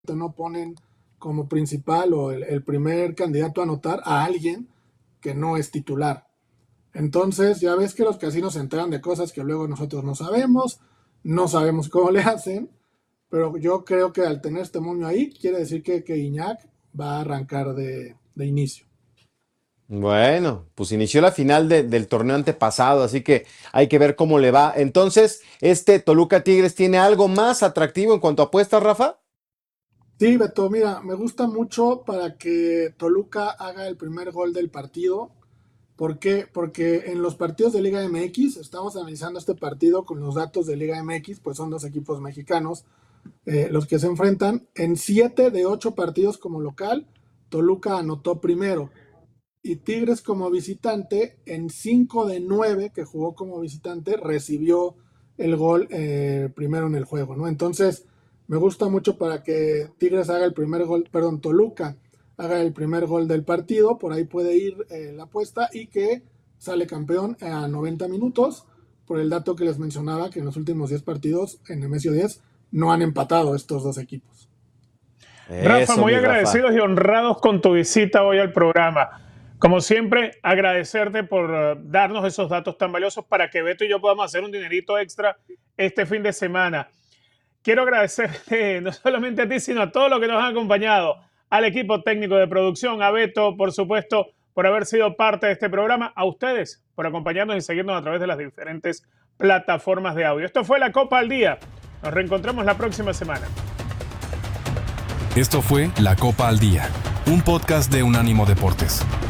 no ponen como principal o el primer candidato a anotar a alguien que no es titular. Entonces ya ves que los casinos se enteran de cosas que luego nosotros no sabemos cómo le hacen, pero yo creo que al tener este moño ahí, quiere decir que Gignac va a arrancar de inicio. Bueno, pues inició la final del torneo antepasado, así que hay que ver cómo le va. Entonces, Toluca Tigres tiene algo más atractivo en cuanto a apuestas, Rafa. Sí, Beto, mira, me gusta mucho para que Toluca haga el primer gol del partido. ¿Por qué? Porque en los partidos de Liga MX, estamos analizando este partido con los datos de Liga MX, pues son dos equipos mexicanos los que se enfrentan. En 7 de 8 partidos como local, Toluca anotó primero. Y Tigres como visitante, en 5 de 9 que jugó como visitante, recibió el gol primero en el juego, ¿no? Entonces, me gusta mucho para que Tigres haga el primer gol, perdón, Toluca haga el primer gol del partido, por ahí puede ir la apuesta y que sale campeón a 90 minutos, por el dato que les mencionaba, que en los últimos 10 partidos en Nemesio 10 no han empatado estos dos equipos. Rafa, muy agradecidos y honrados con tu visita hoy al programa. Como siempre, agradecerte por darnos esos datos tan valiosos para que Beto y yo podamos hacer un dinerito extra este fin de semana. Quiero agradecerte no solamente a ti, sino a todos los que nos han acompañado, al equipo técnico de producción, a Beto, por supuesto, por haber sido parte de este programa, a ustedes por acompañarnos y seguirnos a través de las diferentes plataformas de audio. Esto fue La Copa al Día. Nos reencontramos la próxima semana. Esto fue La Copa al Día, un podcast de Unánimo Deportes.